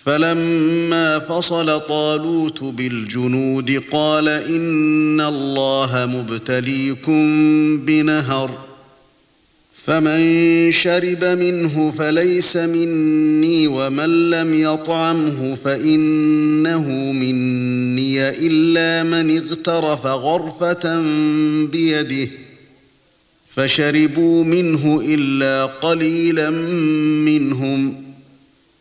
فلما فصل طالوت بالجنود قال إن الله مبتليكم بنهر فمن شرب منه فليس مني ومن لم يطعمه فإنه مني إلا من اغترف غرفة بيده فشربوا منه إلا قليلا منهم